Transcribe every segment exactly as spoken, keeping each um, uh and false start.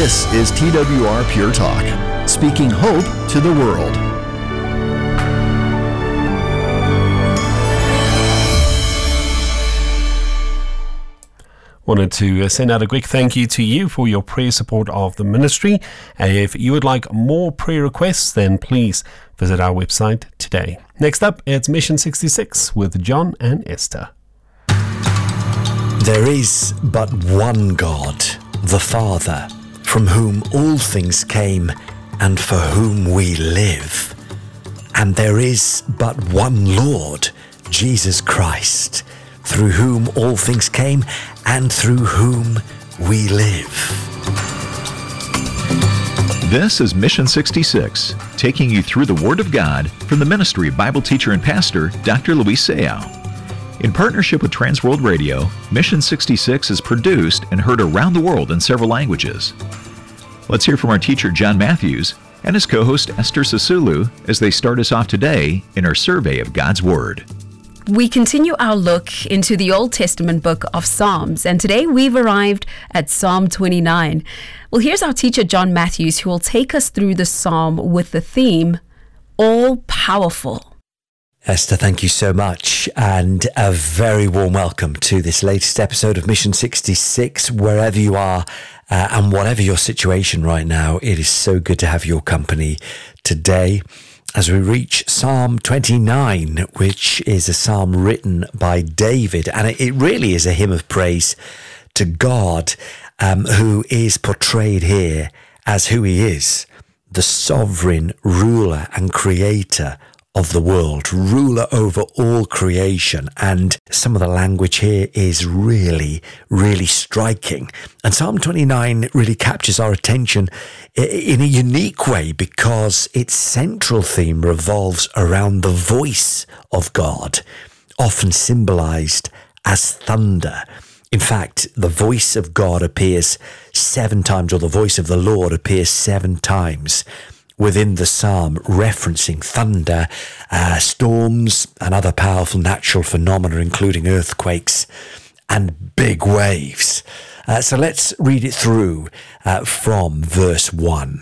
This is T W R Pure Talk, speaking hope to the world. Wanted to send out a quick thank you to you for your prayer support of the ministry. If you would like more prayer requests, then please visit our website today. Next up, it's Mission sixty-six with John and Esther. There is but one God, the Father, from whom all things came and for whom we live. And there is but one Lord, Jesus Christ, through whom all things came and through whom we live. This is Mission sixty-six, taking you through the Word of God from the ministry of Bible teacher and pastor, Doctor Luis Sayao. In partnership with Transworld Radio, Mission sixty-six is produced and heard around the world in several languages. Let's hear from our teacher, John Matthews, and his co-host, Esther Sisulu, as they start us off today in our survey of God's Word. We continue our look into the Old Testament book of Psalms, and today we've arrived at Psalm twenty-nine. Well, here's our teacher, John Matthews, who will take us through the psalm with the theme, All Powerful. Esther, thank you so much, and a very warm welcome to this latest episode of Mission sixty-six, wherever you are uh, and whatever your situation right now. It is so good to have your company today as we reach Psalm twenty-nine, which is a psalm written by David, and it really is a hymn of praise to God, um, who is portrayed here as who he is, the sovereign ruler and creator of the world, ruler over all creation. And some of the language here is really, really striking. And Psalm twenty-nine really captures our attention in a unique way because its central theme revolves around the voice of God, often symbolized as thunder. In fact, the voice of God appears seven times, or the voice of the Lord appears seven times within the psalm, referencing thunder, uh, storms, and other powerful natural phenomena, including earthquakes and big waves. Uh, so let's read it through uh, from verse one.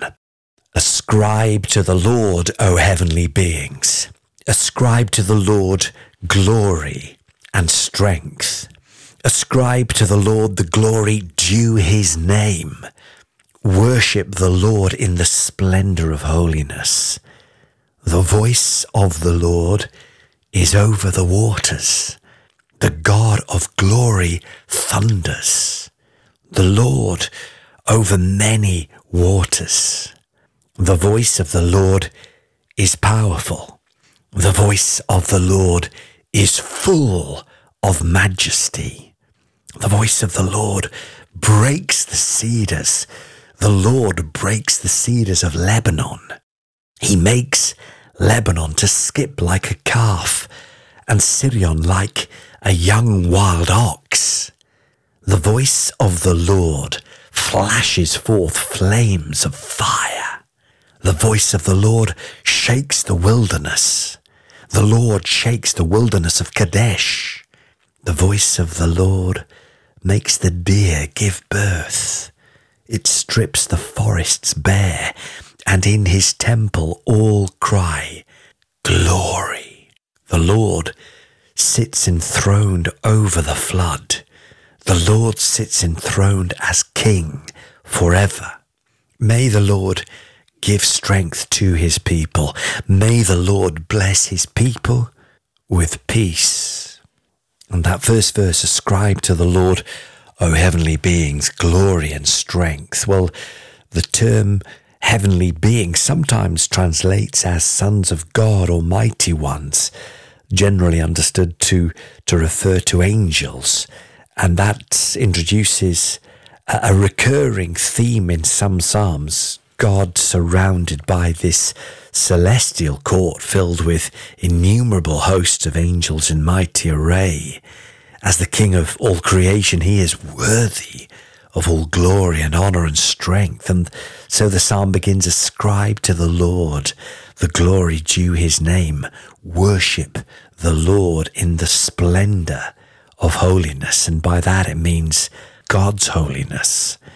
Ascribe to the Lord, O heavenly beings. Ascribe to the Lord glory and strength. Ascribe to the Lord the glory due his name. Worship the Lord in the splendor of holiness. The voice of the Lord is over the waters. The God of glory thunders. The Lord over many waters. The voice of the Lord is powerful. The voice of the Lord is full of majesty. The voice of the Lord breaks the cedars. The Lord breaks the cedars of Lebanon. He makes Lebanon to skip like a calf, and Sirion like a young wild ox. The voice of the Lord flashes forth flames of fire. The voice of the Lord shakes the wilderness. The Lord shakes the wilderness of Kadesh. The voice of the Lord makes the deer give birth. It strips the forests bare, and in his temple all cry, Glory! The Lord sits enthroned over the flood. The Lord sits enthroned as King forever. May the Lord give strength to his people. May the Lord bless his people with peace. And that first verse, ascribe to the Lord, O heavenly beings, glory and strength. Well, the term heavenly beings sometimes translates as sons of God or mighty ones, generally understood to, to refer to angels. And that introduces a, a recurring theme in some psalms, God surrounded by this celestial court filled with innumerable hosts of angels in mighty array. As the King of all creation, he is worthy of all glory and honor and strength. And so the psalm begins, ascribe to the Lord the glory due his name. Worship the Lord in the splendor of holiness. And by that it means God's holiness.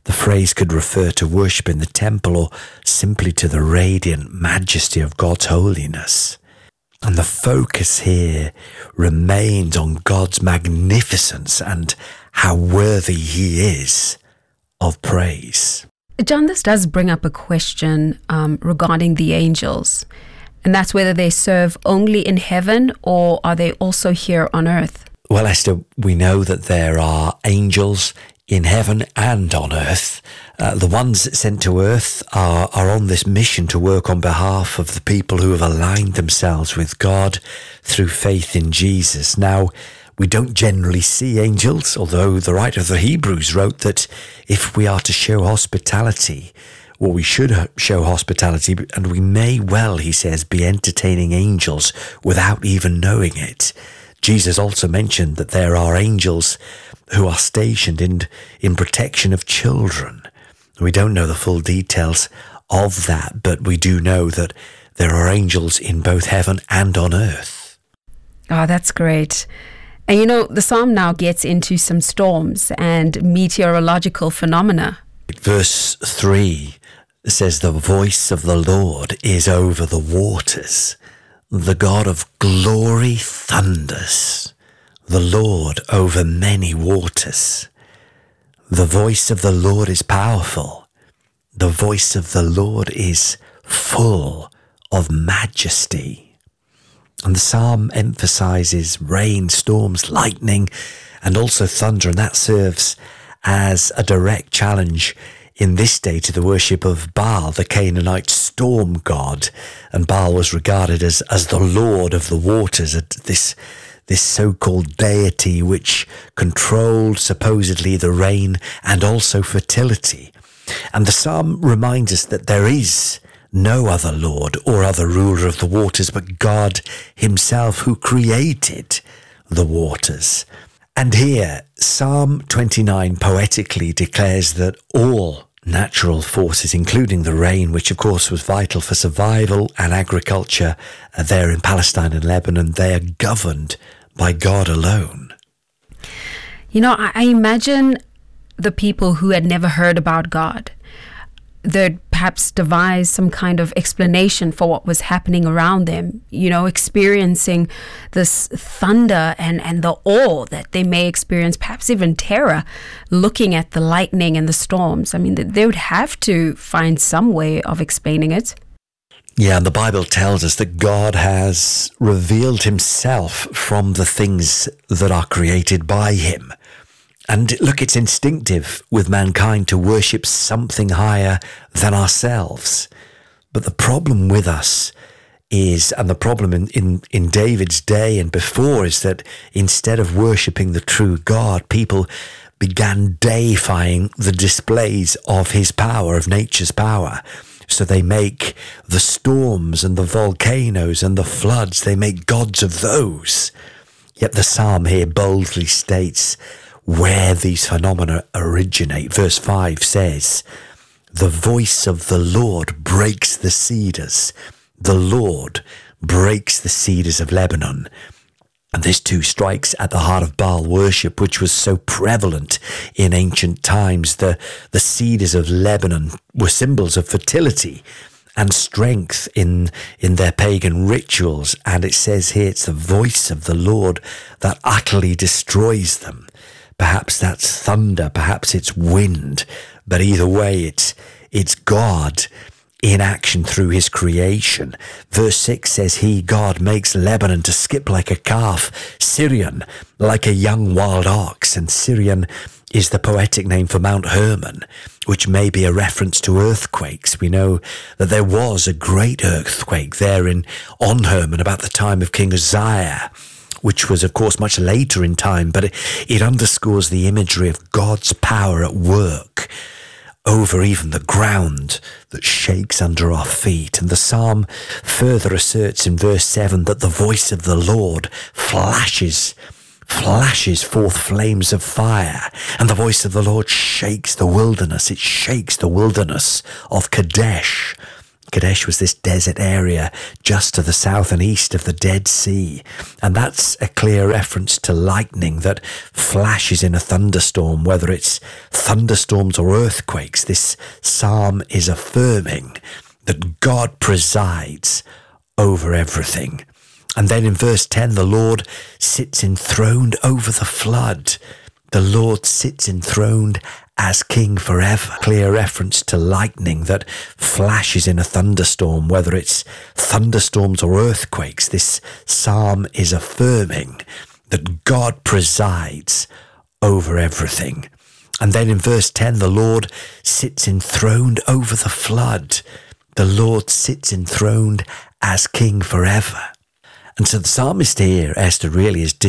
The phrase could refer to worship in the temple or simply to the radiant majesty of God's holiness. And the focus here remains on God's magnificence and how worthy he is of praise. John, this does bring up a question um, regarding the angels, and that's whether they serve only in heaven or are they also here on earth? Well, Esther, we know that there are angels in heaven and on earth. Uh, the ones sent to earth are, are on this mission to work on behalf of the people who have aligned themselves with God through faith in Jesus. Now, we don't generally see angels, although the writer of the Hebrews wrote that if we are to show hospitality, well, we should show hospitality, and we may well, he says, be entertaining angels without even knowing it. Jesus also mentioned that there are angels who are stationed in, in protection of children. We don't know the full details of that, but we do know that there are angels in both heaven and on earth. Oh, that's great. And you know, the psalm now gets into some storms and meteorological phenomena. Verse three says, "The voice of the Lord is over the waters. The God of glory thunders. The Lord over many waters. The voice of the Lord is powerful. The voice of the Lord is full of majesty." And the psalm emphasizes rain, storms, lightning, and also thunder, and that serves as a direct challenge in this day to the worship of Baal, the Canaanite storm god. And Baal was regarded as, as the lord of the waters, this this so-called deity which controlled supposedly the rain and also fertility. And the psalm reminds us that there is no other lord or other ruler of the waters but God himself, who created the waters. And here, Psalm twenty-nine poetically declares that all natural forces, including the rain, which of course was vital for survival and agriculture uh, there in Palestine and Lebanon, they are governed by God alone. You know, I, I imagine the people who had never heard about God, they'd perhaps devise some kind of explanation for what was happening around them, you know, experiencing this thunder and, and the awe that they may experience, perhaps even terror, looking at the lightning and the storms. I mean, they would have to find some way of explaining it. Yeah, and the Bible tells us that God has revealed himself from the things that are created by him. And look, it's instinctive with mankind to worship something higher than ourselves. But the problem with us is, and the problem in, in, in David's day and before, is that instead of worshipping the true God, people began deifying the displays of his power, of nature's power. So they make the storms and the volcanoes and the floods, they make gods of those. Yet the psalm here boldly states where these phenomena originate. Verse five says, "The voice of the Lord breaks the cedars. The Lord breaks the cedars of Lebanon." And this too strikes at the heart of Baal worship, which was so prevalent in ancient times. The, the cedars of Lebanon were symbols of fertility and strength in, in their pagan rituals. And it says here, it's the voice of the Lord that utterly destroys them. Perhaps that's thunder, perhaps it's wind, but either way, it's, it's God in action through his creation. Verse six says, "He, God, makes Lebanon to skip like a calf, Sirion like a young wild ox." And Sirion is the poetic name for Mount Hermon, which may be a reference to earthquakes. We know that there was a great earthquake there in on Hermon about the time of King Uzziah, which was, of course, much later in time, but it, it underscores the imagery of God's power at work over even the ground that shakes under our feet. And the psalm further asserts in verse seven that the voice of the Lord flashes, flashes forth flames of fire, and the voice of the Lord shakes the wilderness. It shakes the wilderness of Kadesh. Kadesh was this desert area just to the south and east of the Dead Sea. And that's a clear reference to lightning that flashes in a thunderstorm, whether it's thunderstorms or earthquakes. This psalm is affirming that God presides over everything. And then in verse ten, the Lord sits enthroned over the flood. The Lord sits enthroned as king forever. Clear reference to lightning that flashes in a thunderstorm, whether it's thunderstorms or earthquakes. This psalm is affirming that God presides over everything. And then in verse ten, the Lord sits enthroned over the flood. The Lord sits enthroned as king forever. And so the psalmist here, Esther, really is